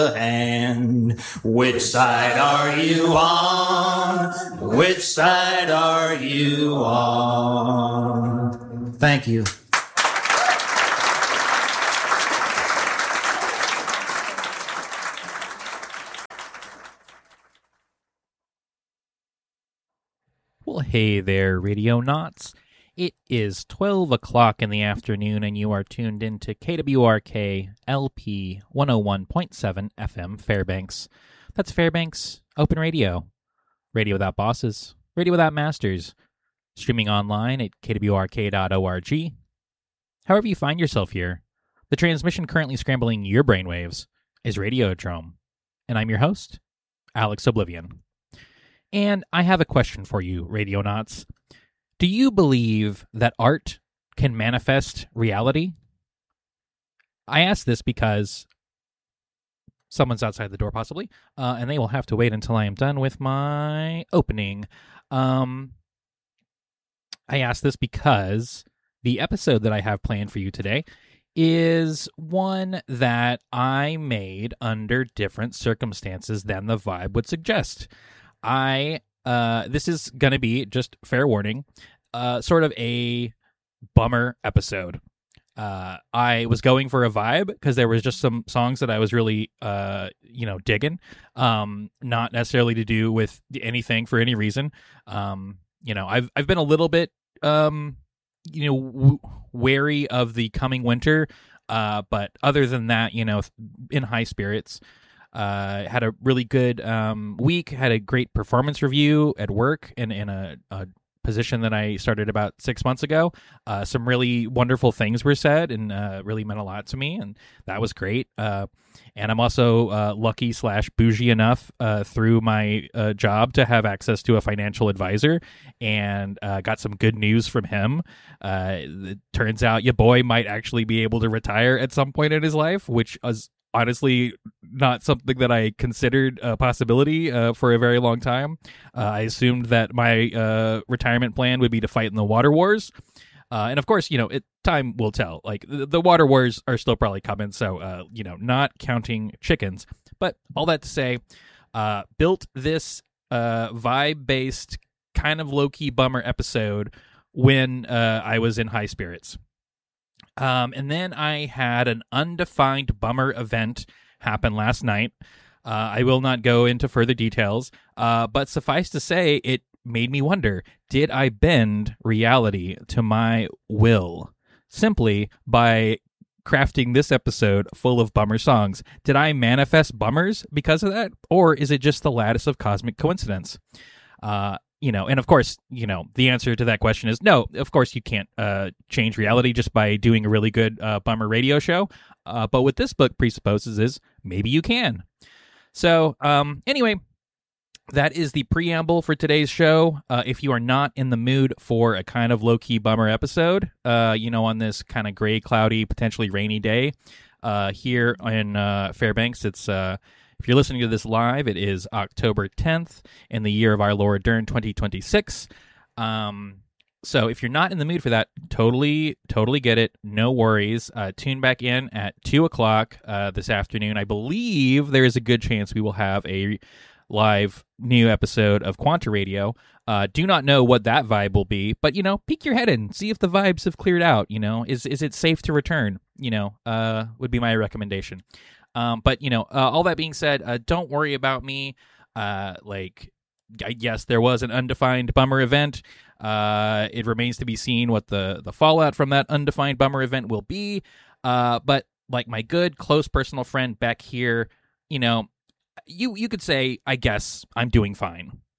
hand. Which side are you on? Which side are you on? Thank you. Well, hey there, Radio-Nauts. It is 12 o'clock in the afternoon, and you are tuned into KWRK LP 101.7 FM Fairbanks. That's Fairbanks Open Radio. Radio without bosses. Radio without masters. Streaming online at kwrk.org. However you find yourself here, the transmission currently scrambling your brainwaves is Radiodrome. And I'm your host, Alex Oblivion. And I have a question for you, Radio-Nauts. Do you believe that art can manifest reality? I ask this because someone's outside the door, possibly, and they will have to wait until I am done with my opening. I ask this because the episode that I have planned for you today is one that I made under different circumstances than the vibe would suggest. This is going to be, just fair warning, sort of a bummer episode. I was going for a vibe because there was just some songs that I was really, digging. Not necessarily to do with anything for any reason. I've been a little bit, wary of the coming winter. But other than that, in high spirits. Had a really good week, had a great performance review at work in a position that I started about 6 months ago. Some really wonderful things were said and really meant a lot to me, and that was great. And I'm also lucky / bougie enough through my job to have access to a financial advisor, and got some good news from him. It turns out your boy might actually be able to retire at some point in his life, which is honestly not something that I considered a possibility for a very long time. I assumed that my retirement plan would be to fight in the water wars. And of course, time will tell. Like, the water wars are still probably coming, so, not counting chickens. But all that to say, built this vibe-based, kind of low-key bummer episode when I was in high spirits. And then I had an undefined bummer event happen last night. I will not go into further details, but suffice to say, it made me wonder, did I bend reality to my will simply by crafting this episode full of bummer songs? Did I manifest bummers because of that, or is it just the lattice of cosmic coincidence? And of course, the answer to that question is no. Of course, you can't change reality just by doing a really good bummer radio show. But what this book presupposes is maybe you can. So anyway, that is the preamble for today's show. If you are not in the mood for a kind of low-key bummer episode, on this kind of gray, cloudy, potentially rainy day here in Fairbanks, it's... If you're listening to this live, it is October 10th in the year of our Lord Dern 2026. So if you're not in the mood for that, totally get it. No worries. Tune back in at 2 o'clock this afternoon. I believe there is a good chance we will have a live new episode of Quanta Radio. Do not know what that vibe will be, but, peek your head in. See if the vibes have cleared out. Is it safe to return? Would be my recommendation. But all that being said, don't worry about me. Yes, there was an undefined bummer event. It remains to be seen what the fallout from that undefined bummer event will be. But like my good, close personal friend Beck here, you could say, I guess I'm doing fine.